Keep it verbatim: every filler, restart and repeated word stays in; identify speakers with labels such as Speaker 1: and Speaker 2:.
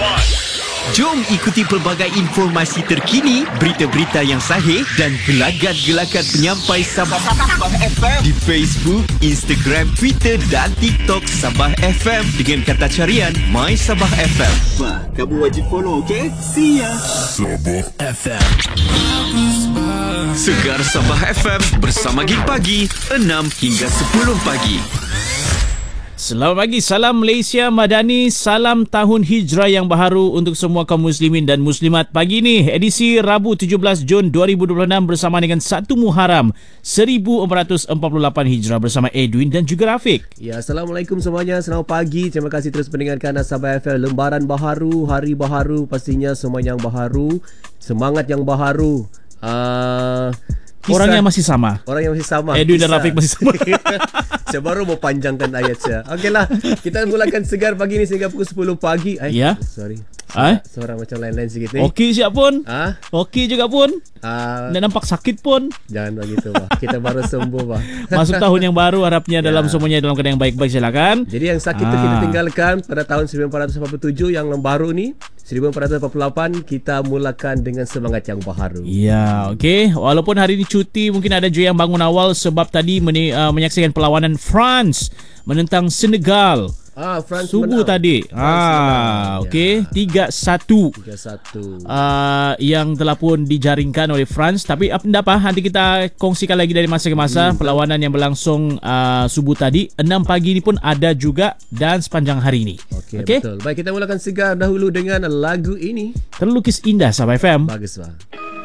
Speaker 1: Jom ikuti pelbagai informasi terkini, berita-berita yang sahih dan gelagat-gelagat penyampai Sabah F M di Facebook, Instagram, Twitter dan TikTok Sabah F M dengan kata carian My Sabah F M. Wah, kamu wajib follow, okey? See ya. Sabah F M. Segar Sabah F M bersama Gig Pagi enam hingga sepuluh pagi.
Speaker 2: Selamat pagi, salam Malaysia Madani, salam tahun hijrah yang baharu untuk semua kaum muslimin dan muslimat. Pagi ni edisi Rabu tujuh belas Jun dua ribu dua puluh enam bersama dengan satu Muharram seribu empat ratus empat puluh lapan Hijrah bersama Edwin dan juga Rafiq.
Speaker 3: Ya, Assalamualaikum semuanya, selamat pagi. Terima kasih terus mendengarkan Sabah F M. Lembaran baharu, hari baharu, pastinya semua yang baharu, semangat yang baharu. Uh,
Speaker 2: Orang yang masih sama.
Speaker 3: Orang yang masih sama.
Speaker 2: Edwin dan Rafiq masih sama.
Speaker 3: Saya baru mau panjangkan ayat saya. Okeylah, kita mulakan segar pagi ni sehingga pukul sepuluh pagi. Eh,
Speaker 2: ya.
Speaker 3: Sorry.
Speaker 2: Eh?
Speaker 3: Suara macam lain-lain sikit eh.
Speaker 2: Okey siap pun.
Speaker 3: Ah?
Speaker 2: Okey juga pun.
Speaker 3: Uh,
Speaker 2: Dan nampak sakit pun.
Speaker 3: Jangan begitu, Pak. Kita baru sembuh, Pak.
Speaker 2: Masuk tahun yang baru, harapnya dalam
Speaker 3: Ya.
Speaker 2: semuanya dalam keadaan yang baik-baik, silakan.
Speaker 3: Jadi yang sakit tu
Speaker 2: Ah.
Speaker 3: kita tinggalkan pada tahun seribu empat ratus empat puluh tujuh, yang baru ni seribu empat ratus empat puluh lapan kita mulakan dengan semangat yang baharu.
Speaker 2: Ya, okey. Walaupun hari ini cuti, mungkin ada juga yang bangun awal sebab tadi meni, uh, menyaksikan perlawanan France menentang Senegal.
Speaker 3: Ah, France
Speaker 2: Subuh
Speaker 3: menang.
Speaker 2: tadi.
Speaker 3: France
Speaker 2: Ah,
Speaker 3: menang.
Speaker 2: okey.
Speaker 3: Ya.
Speaker 2: tiga satu.
Speaker 3: tiga satu.
Speaker 2: Uh, yang telah pun dijaringkan oleh France. Tapi apa apa nanti kita kongsikan lagi dari masa ke masa. Hmm. Perlawanan yang berlangsung uh, subuh tadi, enam pagi ni pun ada juga dan sepanjang hari ini.
Speaker 3: Okey,
Speaker 2: Okey?
Speaker 3: betul. Baik, kita mulakan segar dahulu dengan lagu ini.
Speaker 2: Terlukis indah Sabah F M.
Speaker 3: Bagus, Pak.